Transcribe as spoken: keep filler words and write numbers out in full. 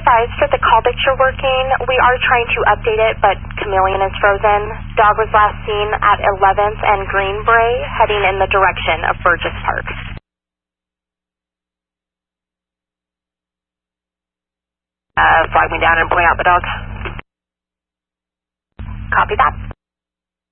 advise for the call that you're working. We are trying to update it, but Chameleon is frozen. Dog was last seen at eleventh and Greenbrae, heading in the direction of Burgess Park. Uh, flag me down and point out the dog. Copy that.